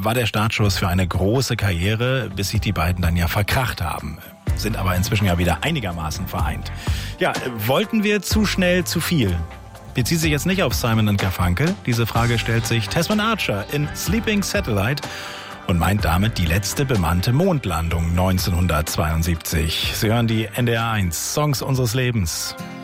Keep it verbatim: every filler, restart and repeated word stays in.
war der Startschuss für eine große Karriere, bis sich die beiden dann ja verkracht haben. Sind aber inzwischen ja wieder einigermaßen vereint. Ja, wollten wir zu schnell zu viel? Bezieht sich jetzt nicht auf Simon und Garfunkel. Diese Frage stellt sich Tesman Archer in Sleeping Satellite und meint damit die letzte bemannte Mondlandung neunzehnhundertzweiundsiebzig. Sie hören die N D R eins Songs unseres Lebens.